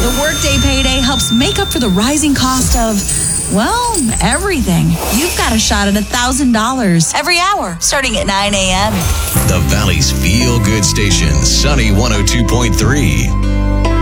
The Workday Payday helps make up for the rising cost of, well, everything. You've got a shot at $1,000 every hour, starting at 9 a.m. The Valley's feel-good station, Sunny 102.3.